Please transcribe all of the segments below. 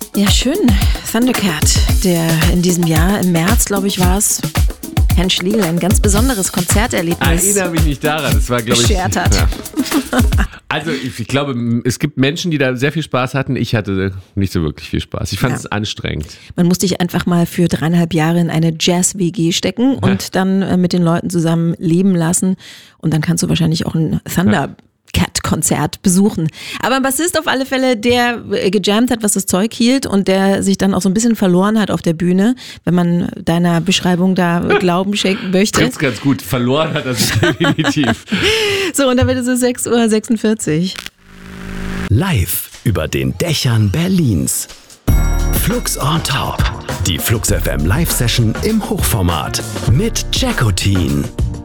Ja, schön. Thundercat, der in diesem Jahr, im März, glaube ich, war es, Herrn Schlegel ein ganz besonderes Konzerterlebnis Erinnere mich nicht daran. Das war, glaube ich, beschert hat. Ja. Also ich glaube, es gibt Menschen, die da sehr viel Spaß hatten. Ich hatte nicht so wirklich viel Spaß. Ich fand es anstrengend. Man muss dich einfach mal für 3,5 Jahre in eine Jazz-WG stecken und dann mit den Leuten zusammen leben lassen. Und dann kannst du wahrscheinlich auch ein Thundercat-Konzert besuchen. Aber ein Bassist auf alle Fälle, der gejammt hat, was das Zeug hielt und der sich dann auch so ein bisschen verloren hat auf der Bühne, wenn man deiner Beschreibung da Glauben schenken möchte. Ganz gut. Verloren hat er sich definitiv. So, und dann wird es so 6:46 Uhr. Live über den Dächern Berlins. Flux on Top. Die Flux FM Live-Session im Hochformat mit Jackotin.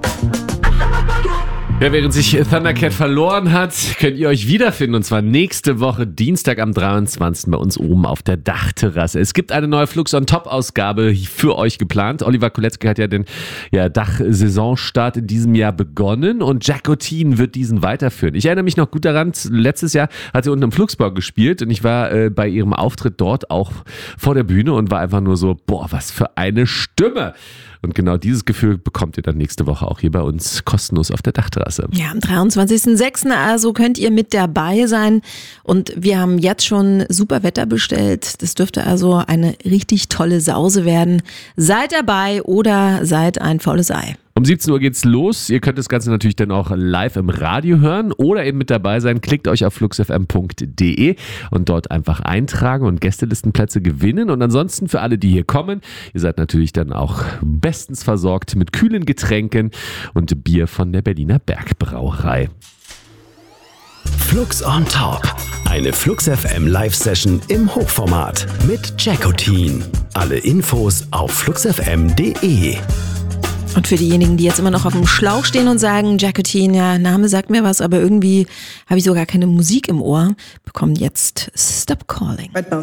Ja, während sich Thundercat verloren hat, könnt ihr euch wiederfinden, und zwar nächste Woche Dienstag am 23. bei uns oben auf der Dachterrasse. Es gibt eine neue Flux on Top Ausgabe für euch geplant. Oliver Koletzki hat ja den Dachsaisonstart in diesem Jahr begonnen und Jackotin wird diesen weiterführen. Ich erinnere mich noch gut daran, letztes Jahr hat sie unten im Fluxbau gespielt und ich war bei ihrem Auftritt dort auch vor der Bühne und war einfach nur so, boah, was für eine Stimme. Und genau dieses Gefühl bekommt ihr dann nächste Woche auch hier bei uns kostenlos auf der Dachterrasse. Ja, am 23.06. also könnt ihr mit dabei sein. Und wir haben jetzt schon super Wetter bestellt. Das dürfte also eine richtig tolle Sause werden. Seid dabei oder seid ein faules Ei. Um 17 Uhr geht's los. Ihr könnt das Ganze natürlich dann auch live im Radio hören oder eben mit dabei sein. Klickt euch auf fluxfm.de und dort einfach eintragen und Gästelistenplätze gewinnen. Und ansonsten für alle, die hier kommen, ihr seid natürlich dann auch bestens versorgt mit kühlen Getränken und Bier von der Berliner Bergbrauerei. Flux on Top. Eine Flux FM Live-Session im Hochformat mit Jackotin. Alle Infos auf fluxfm.de. Und für diejenigen, die jetzt immer noch auf dem Schlauch stehen und sagen, Jackotin, ja, Name sagt mir was, aber irgendwie habe ich so gar keine Musik im Ohr, bekommen jetzt Stop Calling.